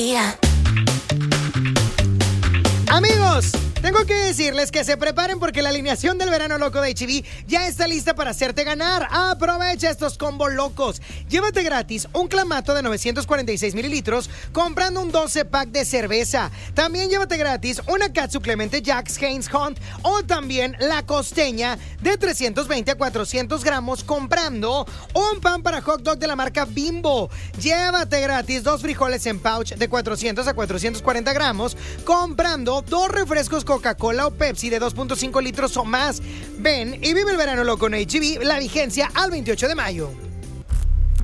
Amigos, tengo que decirles que se preparen porque la alineación del verano loco de H-E-B ya está lista para hacerte ganar. Aprovecha estos combos locos. Llévate gratis un clamato de 946 mililitros comprando un 12-pack de cerveza. También llévate gratis una Katsu Clemente Jack's Heinz Hunt o también la costeña de 320 a 400 gramos comprando un pan para hot dog de la marca Bimbo. Llévate gratis 2 frijoles en pouch de 400 a 440 gramos comprando 2 refrescos Coca-Cola o Pepsi de 2.5 litros o más. Ven y vive el verano loco en H-E-B, la vigencia al 28 de mayo.